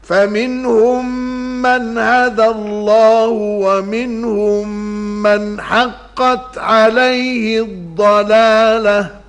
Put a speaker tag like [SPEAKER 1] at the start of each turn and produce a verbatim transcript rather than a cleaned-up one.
[SPEAKER 1] فمنهم من هدى الله ومنهم من حقت عليه الضلالة